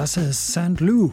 Das ist St. Lou.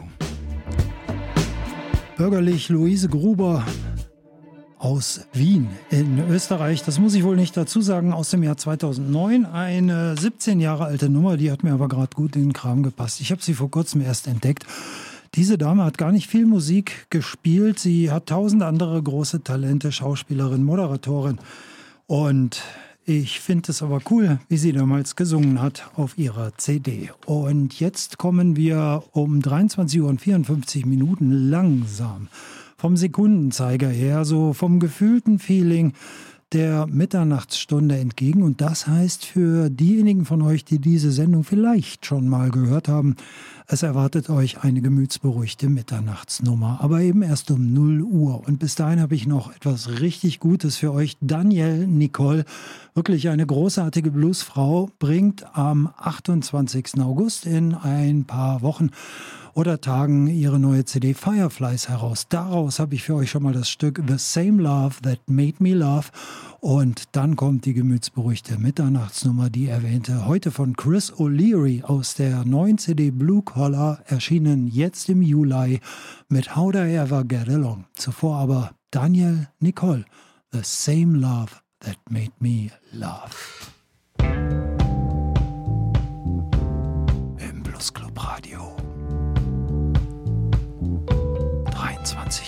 Bürgerlich Luise Gruber aus Wien in Österreich. Das muss ich wohl nicht dazu sagen, aus dem Jahr 2009. Eine 17 Jahre alte Nummer, die hat mir aber gerade gut in den Kram gepasst. Ich habe sie vor kurzem erst entdeckt. Diese Dame hat gar nicht viel Musik gespielt. Sie hat 1000 andere große Talente, Schauspielerin, Moderatorin. Und ich finde es aber cool, wie sie damals gesungen hat auf ihrer CD. Und jetzt kommen wir um 23:54 Uhr langsam vom Sekundenzeiger her, so vom gefühlten Feeling der Mitternachtsstunde entgegen. Und das heißt für diejenigen von euch, die diese Sendung vielleicht schon mal gehört haben, es erwartet euch eine gemütsberuhigte Mitternachtsnummer, aber eben erst um 0 Uhr. Und bis dahin habe ich noch etwas richtig Gutes für euch. Danielle Nicole, wirklich eine großartige Bluesfrau, bringt am 28. August in ein paar Wochen oder Tagen ihre neue CD Fireflies heraus. Daraus habe ich für euch schon mal das Stück The Same Love That Made Me Love. Und dann kommt die gemütsberuhigte Mitternachtsnummer, die erwähnte, heute von Chris O'Leary aus der neuen CD Blue Collar, erschienen jetzt im Juli mit How'd I Ever Get Along. Zuvor aber Danielle Nicole, The Same Love That Made Me Love. Im Plus Club Radio. 23:54